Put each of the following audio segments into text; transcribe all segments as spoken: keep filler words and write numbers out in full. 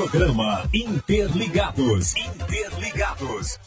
Programa Interligados. Interligados.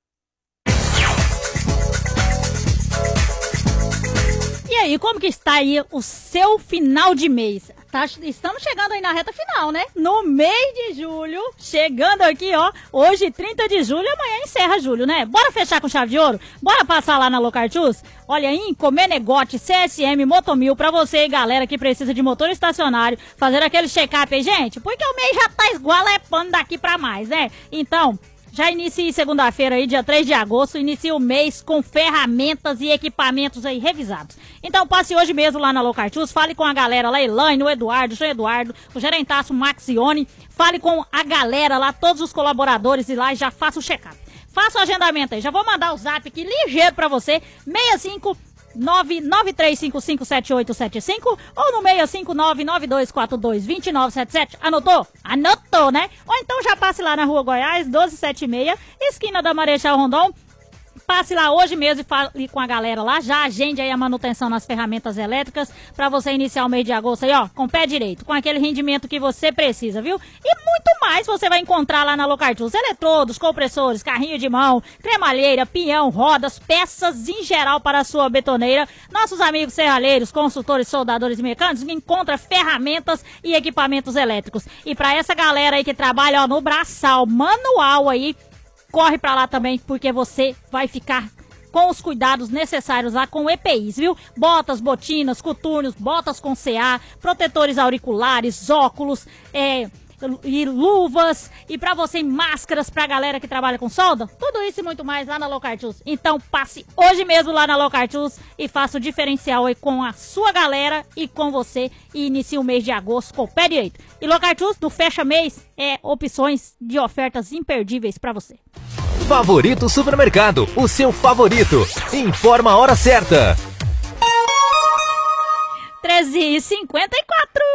E aí, como que está aí o seu final de mês? Tá, estamos chegando aí na reta final, né? No mês de julho, chegando aqui, ó, hoje trinta de julho, amanhã encerra julho, né? Bora fechar com chave de ouro? Bora passar lá na Locartus? Olha aí, Comenegote, C S M, Motomil, pra você e galera que precisa de motor estacionário, fazer aquele check-up aí, gente, porque o mês já tá esgualepando daqui pra mais, né? Então, já inicie segunda-feira aí, dia três de agosto, inicia o mês com ferramentas e equipamentos aí revisados. Então passe hoje mesmo lá na Locartus, fale com a galera lá, Elaine, o Eduardo, o João Eduardo, o gerentaço Maxione, fale com a galera lá, todos os colaboradores e lá e já faça o check-up. Faça o agendamento aí, já vou mandar o zap aqui ligeiro pra você, seis cinco nove nove três cinco cinco sete oito sete cinco ou no seis cinco nove nove dois quatro dois dois nove sete sete. Anotou? Anotou, né? Ou então já passe lá na Rua Goiás, doze setenta e seis, esquina da Marechal Rondon. Passe lá hoje mesmo e fale com a galera lá, já agende aí a manutenção nas ferramentas elétricas pra você iniciar o mês de agosto aí, ó, com o pé direito, com aquele rendimento que você precisa, viu? E muito mais você vai encontrar lá na Locartus, eletrodos, compressores, carrinho de mão, cremalheira, pinhão, rodas, peças em geral para a sua betoneira. Nossos amigos serralheiros, consultores, soldadores e mecânicos encontram ferramentas e equipamentos elétricos. E pra essa galera aí que trabalha, ó, no braçal, manual aí, corre pra lá também, porque você vai ficar com os cuidados necessários lá com E P Is, viu? Botas, botinas, coturnos, botas com C A, protetores auriculares, óculos, é, e luvas, e pra você máscaras pra galera que trabalha com solda, tudo isso e muito mais lá na Locartus. Então passe hoje mesmo lá na Locartus e faça o diferencial aí com a sua galera e com você e inicie o mês de agosto com o pé direito. E Locartus, no fecha mês, é opções de ofertas imperdíveis pra você. Favorito Supermercado, o seu favorito. Informa a hora certa. treze e cinquenta e quatro.